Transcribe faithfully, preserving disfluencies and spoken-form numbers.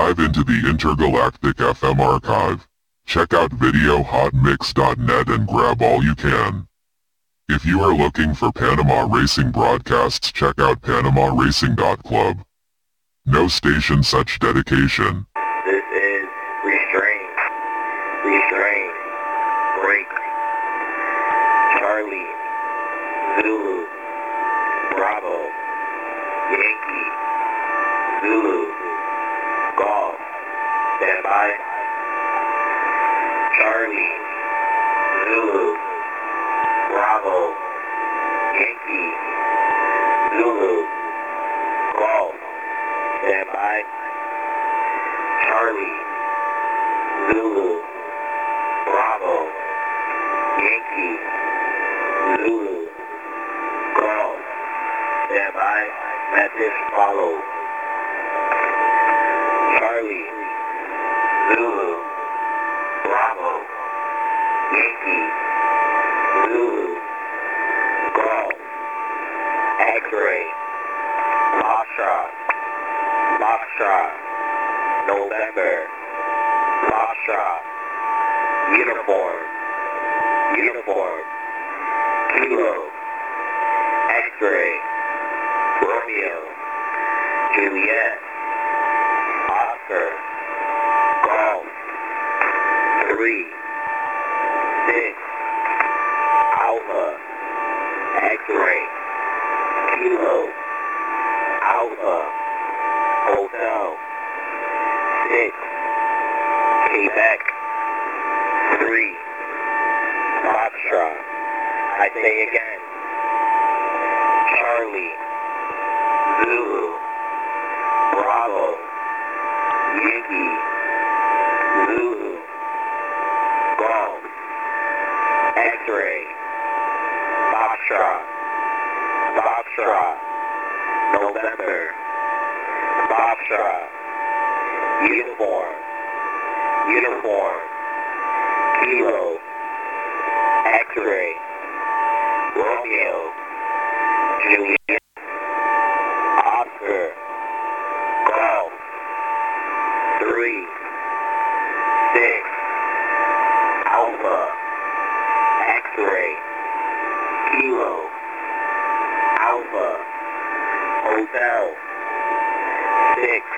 dive into the Intergalactic F M archive. Check out video hot mix dot net and grab all you can. If you are looking for Panama racing broadcasts, check out panama racing dot club. No station such dedication. This is Restraint. Restraint. Break. Charlie. Zulu. Bravo. Yankee. Zulu. Golf. Stand by. Charlie. Zulu. Bravo. Yankee. Zulu. Golf. Stand by. Charlie. Zulu. Bravo. Yankee. Zulu. Golf. Stand by. Message follow. Charlie. Zulu. Bravo. Yankee. Zulu. Golf. X-ray. Foxtrot. Foxtrot. November. Foxtrot. Uniform. Uniform. Kilo. X-ray. Romeo. Juliet. Oscar. Golf. Three. Six. Alpha. X-ray. Kilo. Alpha. Hotel. Six. Quebec. Three. Foxtrot. I say again. Charlie. Zulu. Bravo. Yankee. Zulu. Golf. X-ray. Foxtrot. Foxtrot. November. Foxtrot. Uniform. Uniform. Kilo. X-ray. Romeo. Juliet. Oscar. Golf. Three. Six. Alpha. X-ray. Kilo. Alpha. Hotel. Six.